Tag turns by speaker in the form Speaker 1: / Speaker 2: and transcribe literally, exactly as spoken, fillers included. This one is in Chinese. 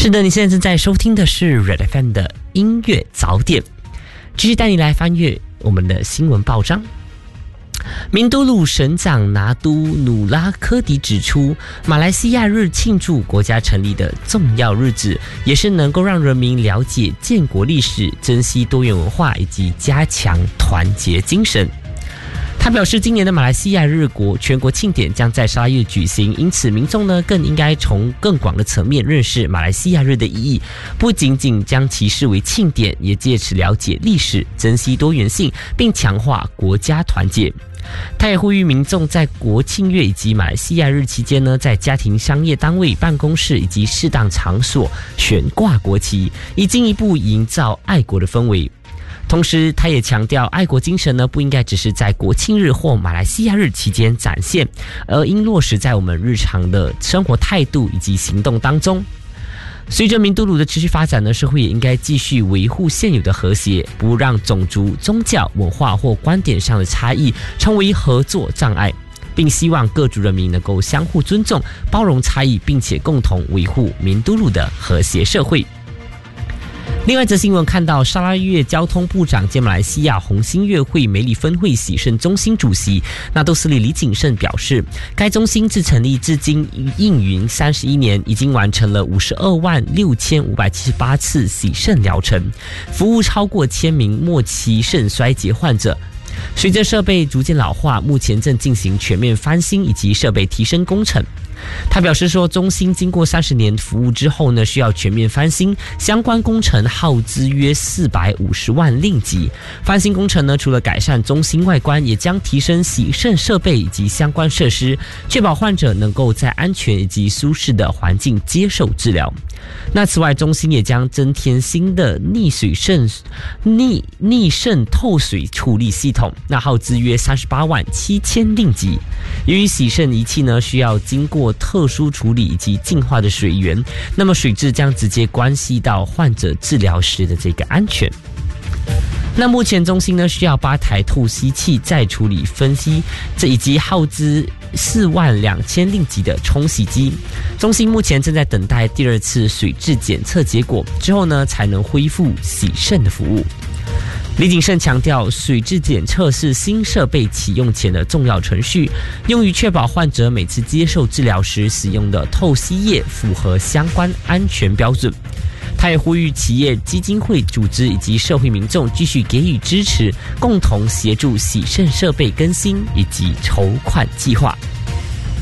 Speaker 1: 是的，你现在正在收听的是 Red F M 的音乐早点，继续带你来翻阅我们的新闻报章。明都鲁省长拿督努拉科迪指出，马来西亚日庆祝国家成立的重要日子，也是能够让人民了解建国历史、珍惜多元文化以及加强团结精神。他表示，今年的马来西亚日国全国庆典将在沙拉越举行，因此民众呢更应该从更广的层面认识马来西亚日的意义，不仅仅将其视为庆典，也借此了解历史，珍惜多元性，并强化国家团结。他也呼吁民众在国庆月以及马来西亚日期间呢，在家庭、商业单位、办公室以及适当场所悬挂国旗，以进一步营造爱国的氛围。同时，他也强调，爱国精神呢不应该只是在国庆日或马来西亚日期间展现，而应落实在我们日常的生活态度以及行动当中。随着明都鲁的持续发展呢，社会也应该继续维护现有的和谐，不让种族、宗教、文化或观点上的差异成为合作障碍，并希望各族人民能够相互尊重、包容差异，并且共同维护明都鲁的和谐社会。另外一则新闻看到，沙拉越交通部长兼马来西亚红星乐会梅里分会喜圣中心主席纳杜斯里李景胜表示，该中心自成立至今应云三十一年，已经完成了五十二万六千五百七十八次洗肾疗程，服务超过千名末期肾衰竭患者。随着设备逐渐老化，目前正进行全面翻新以及设备提升工程。他表示说，中心经过三十年服务之后呢，需要全面翻新，相关工程耗资约四百五十万令吉。翻新工程呢，除了改善中心外观，也将提升洗肾设备以及相关设施，确保患者能够在安全以及舒适的环境接受治疗。那此外，中心也将增添新的逆水肾逆逆肾透水处理系统，那耗资约三十八万七千令吉。由于洗肾仪器呢，需要经过特殊处理以及净化的水源，那么水质将直接关系到患者治疗时的这个安全。那目前中心呢需要八台透析器再处理分析，这以及耗资四万两千令吉的冲洗机。中心目前正在等待第二次水质检测结果，之后呢才能恢复洗肾的服务。李景胜强调，水质检测是新设备启用前的重要程序，用于确保患者每次接受治疗时使用的透析液符合相关安全标准。他也呼吁企业、基金会、组织以及社会民众继续给予支持，共同协助洗肾设备更新以及筹款计划。